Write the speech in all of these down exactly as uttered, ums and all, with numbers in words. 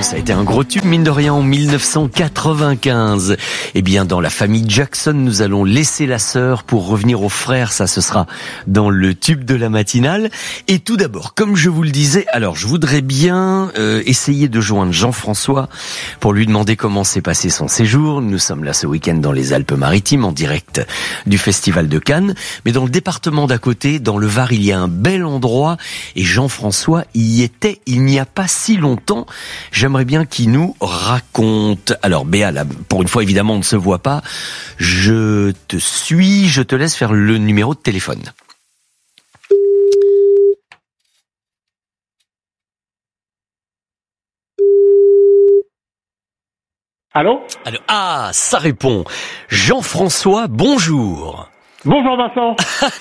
ça a été un gros tube, mine de rien, en mille neuf cent quatre-vingt-quinze. Eh bien, dans la famille Jackson, nous allons laisser la sœur pour revenir aux frères. Ça, ce sera dans le tube de la matinale. Et tout d'abord, comme je vous le disais, alors, je voudrais bien euh, essayer de joindre Jean-François pour lui demander comment s'est passé son séjour. Nous sommes là ce week-end dans les Alpes-Maritimes, en direct du Festival de Cannes. Mais dans le département d'à côté, dans le Var, il y a un bel endroit. Et Jean-François y était il n'y a pas si longtemps. J'aimerais bien qu'il nous raconte. Alors Béa, là, pour une fois évidemment on ne se voit pas. Je te suis, je te laisse faire le numéro de téléphone. Allô ? Alors, ah, ça répond. Jean-François, bonjour. Bonjour Vincent.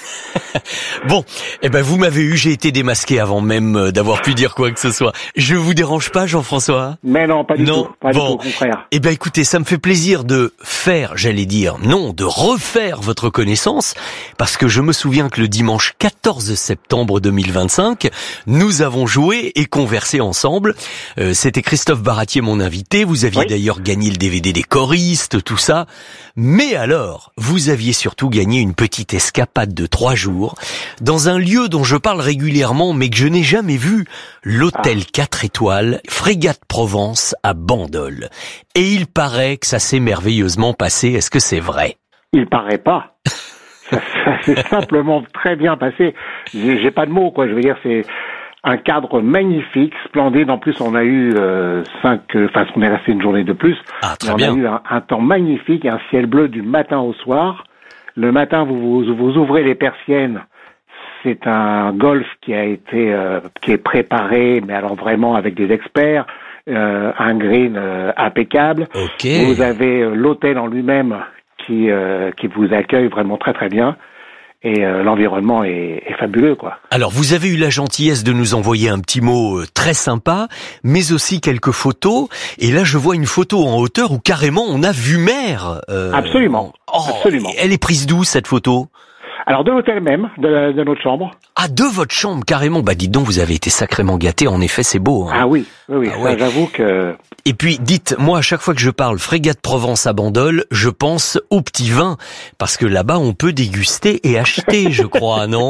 Bon, eh ben vous m'avez eu, j'ai été démasqué avant même d'avoir pu dire quoi que ce soit. Je vous dérange pas, Jean-François ? Mais non, pas du non. tout. Pas bon. du tout, au contraire. Eh ben écoutez, ça me fait plaisir de faire, j'allais dire, non, de refaire votre connaissance, parce que je me souviens que le dimanche quatorze septembre deux mille vingt-cinq, nous avons joué et conversé ensemble. Euh, c'était Christophe Baratier, mon invité. Vous aviez oui. d'ailleurs gagné le D V D des choristes, tout ça. Mais alors, vous aviez surtout gagné une petite escapade de trois jours dans un lieu dont je parle régulièrement mais que je n'ai jamais vu, l'hôtel ah. quatre étoiles, Frégate Provence à Bandol. Et il paraît que ça s'est merveilleusement passé. Est-ce que c'est vrai ? Il paraît pas. ça, ça s'est simplement très bien passé. J'ai, j'ai pas de mots, quoi. Je veux dire, c'est un cadre magnifique, splendide. En plus, on a eu euh, cinq, enfin, on est resté une journée de plus. Ah, très on bien. a eu un, un temps magnifique, un ciel bleu du matin au soir. Le matin, vous, vous, vous ouvrez les persiennes. C'est un golf qui a été, euh, qui est préparé, mais alors vraiment avec des experts. Euh, un green euh, impeccable. Okay. Vous avez euh, l'hôtel en lui-même qui, euh, qui vous accueille vraiment très très bien. Et euh, l'environnement est, est fabuleux, quoi. Alors, vous avez eu la gentillesse de nous envoyer un petit mot euh, très sympa, mais aussi quelques photos. Et là, je vois une photo en hauteur où carrément on a vue mer. Euh... Absolument. Oh, Absolument. Elle est prise d'où, cette photo ? Alors, de l'hôtel même, de, la, de notre chambre. Ah, de votre chambre, carrément. Bah, dites donc, vous avez été sacrément gâté. En effet, c'est beau. Hein. Ah oui, oui, oui. Ah, ça, ouais. J'avoue que... Et puis, dites, moi, à chaque fois que je parle Frégate Provence à Bandol, je pense au petit vin. Parce que là-bas, on peut déguster et acheter, je crois, non ?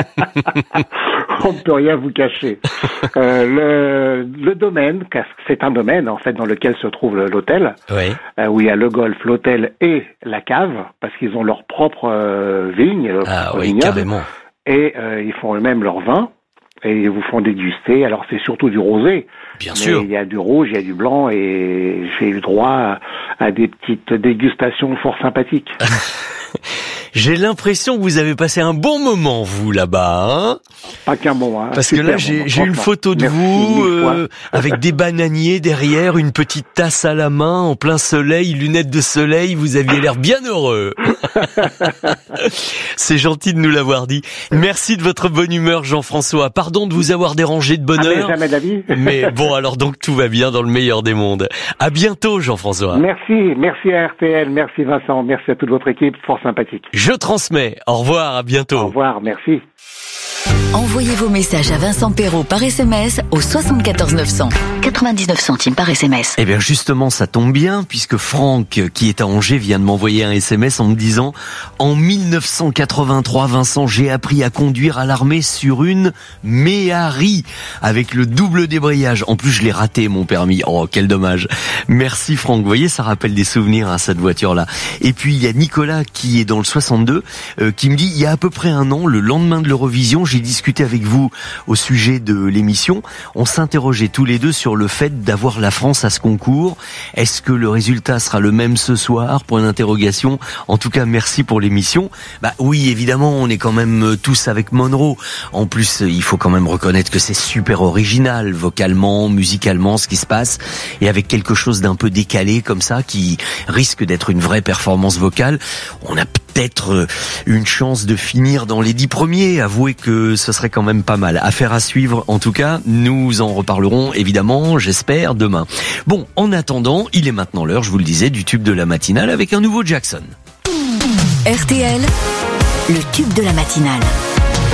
On ne peut rien vous cacher. Euh, le, le domaine, c'est un domaine, en fait, dans lequel se trouve l'hôtel. Oui. Euh, où il y a le golf, l'hôtel et la cave, parce qu'ils ont leur propre euh, vigne, leur ah, propre oui, vignoble. Carrément. Et euh, ils font eux-mêmes leur vin. Et ils vous font déguster. Alors, c'est surtout du rosé. Bien mais sûr. Il y a du rouge, il y a du blanc, et j'ai eu droit à, à des petites dégustations fort sympathiques. J'ai l'impression que vous avez passé un bon moment, vous, là-bas, hein ? Pas qu'un bon, hein. Parce que là, j'ai, moment, j'ai une photo de Merci vous, euh, avec des bananiers derrière, une petite tasse à la main, en plein soleil, lunettes de soleil, vous aviez l'air bien heureux. C'est gentil de nous l'avoir dit. Merci de votre bonne humeur, Jean-François. Pardon de vous avoir dérangé de bonne ah, heure. Mais jamais d'avis. Mais bon, alors donc tout va bien dans le meilleur des mondes. À bientôt, Jean-François. Merci, merci à R T L, merci Vincent, merci à toute votre équipe, fort sympathique. Je transmets. Au revoir, à bientôt. Au revoir, merci. Envoyez vos messages à Vincent Perrault par S M S au soixante-quatorze neuf cents. quatre-vingt-dix-neuf centimes par S M S. Eh bien justement, ça tombe bien, puisque Franck, qui est à Angers, vient de m'envoyer un S M S en me disant « En mille neuf cent quatre-vingt-trois, Vincent, j'ai appris à conduire à l'armée sur une Méhari, avec le double débrayage. En plus, je l'ai raté, mon permis. Oh, quel dommage. Merci Franck. Vous voyez, ça rappelle des souvenirs, hein, cette voiture-là. Et puis, il y a Nicolas, qui est dans le soixante-deux, euh, qui me dit « Il y a à peu près un an, le lendemain de l'Eurovision, j'ai discuté avec vous au sujet de l'émission. On s'interrogeait tous les deux sur le fait d'avoir la France à ce concours. Est-ce que le résultat sera le même ce soir ? Point d'interrogation. En tout cas, merci pour l'émission. Bah oui, évidemment, on est quand même tous avec Monroe. En plus, il faut quand même reconnaître que c'est super original, vocalement, musicalement, ce qui se passe, et avec quelque chose d'un peu décalé comme ça, qui risque d'être une vraie performance vocale. On a peut-être une chance de finir dans les dix premiers. Avouez que ce serait quand même pas mal. Affaire à suivre, en tout cas. Nous en reparlerons, évidemment, j'espère, demain. Bon, en attendant, il est maintenant l'heure, je vous le disais, du tube de la matinale avec un nouveau Jackson. R T L, le tube de la matinale.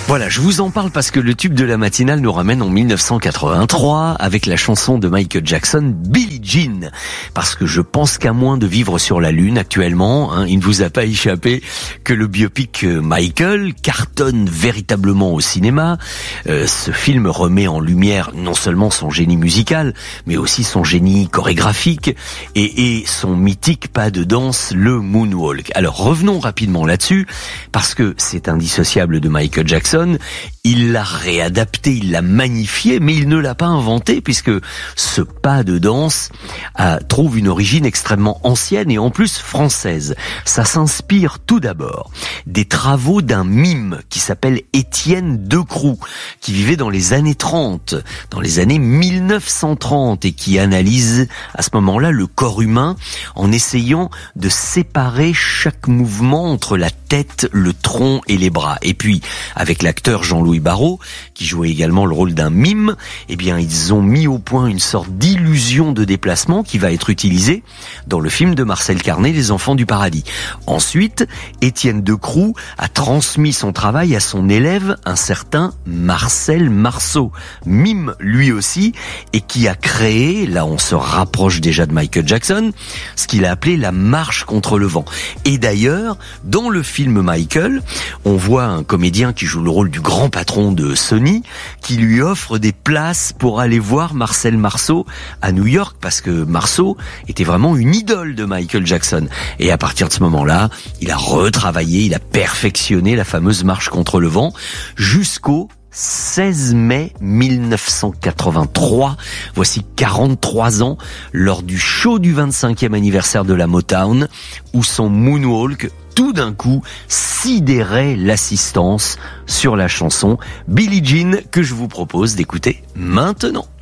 Voilà, je vous en parle parce que le tube de la matinale nous ramène en mille neuf cent quatre-vingt-trois avec la chanson de Michael Jackson, Billie Jean. Parce que je pense qu'à moins de vivre sur la Lune actuellement, hein, il ne vous a pas échappé que le biopic Michael cartonne véritablement au cinéma. Euh, ce film remet en lumière non seulement son génie musical, mais aussi son génie chorégraphique et, et son mythique pas de danse, le moonwalk. Alors revenons rapidement là-dessus, parce que c'est indissociable de Michael Jackson. Il l'a réadapté, il l'a magnifié, mais il ne l'a pas inventé, puisque ce pas de danse a, trouve une origine extrêmement ancienne et en plus française. Ça s'inspire tout d'abord des travaux d'un mime qui s'appelle Étienne Decroux, qui vivait dans les années trente, dans les années mille neuf cent trente, et qui analyse à ce moment-là le corps humain en essayant de séparer chaque mouvement entre la tête, le tronc et les bras. Et puis, avec l'acteur Jean-Louis Barrault, qui jouait également le rôle d'un mime, eh bien, ils ont mis au point une sorte d'illusion de déplacement qui va être utilisée dans le film de Marcel Carné, Les Enfants du Paradis. Ensuite, Étienne Decroux a transmis son travail à son élève, un certain Marcel Marceau, mime lui aussi, et qui a créé, là on se rapproche déjà de Michael Jackson, ce qu'il a appelé la marche contre le vent. Et d'ailleurs, dans le film Michael, on voit un comédien qui joue le rôle du grand patron de Sony, qui lui offre des places pour aller voir Marcel Marceau à New York, parce que Marceau était vraiment une idole de Michael Jackson. Et à partir de ce moment-là, il a retravaillé, il a perfectionné la fameuse marche contre le vent, jusqu'au seize mai mille neuf cent quatre-vingt-trois, voici quarante-trois ans, lors du show du vingt-cinquième anniversaire de la Motown, où son moonwalk, tout d'un coup, sidérait l'assistance sur la chanson Billie Jean, que je vous propose d'écouter maintenant.